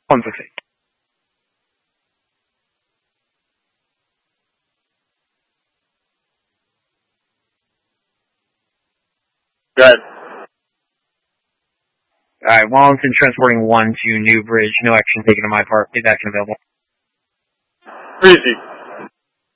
150. Go ahead. Alright, Wallington transporting 1 to Newbridge. No action taken on my part. Leave action available. Easy.